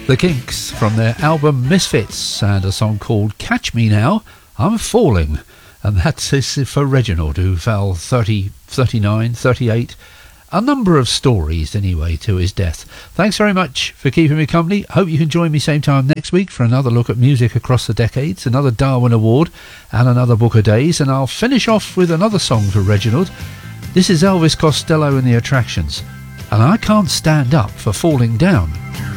The Kinks from their album Misfits, and a song called Catch Me Now, I'm Falling. And that's for Reginald, who fell 30, 39, 38, a number of stories anyway to his death. Thanks very much for keeping me company. Hope you can join me same time next week for another look at music across the decades, another Darwin Award and another Book of Days. And I'll finish off with another song for Reginald. This is Elvis Costello and the Attractions, and I Can't Stand Up for Falling Down.